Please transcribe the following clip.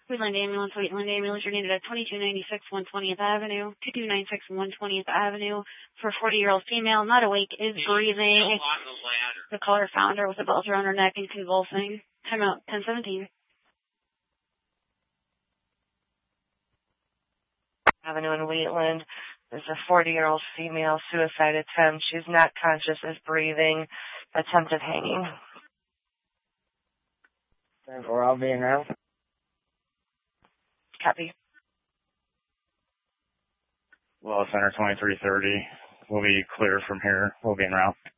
Wheatland Ambulance, you're needed at 2296 120th Avenue, 2296 120th Avenue for a 40-year-old female, not awake, is breathing. The caller found her with a belt around her neck and convulsing. Time out, 1017. Avenue in Wheatland. There's a 40-year-old female, suicide attempt. She's not conscious, is breathing, attempted hanging. We're all being out. Copy. Well, Center 2330. We'll be clear from here. We'll be en route.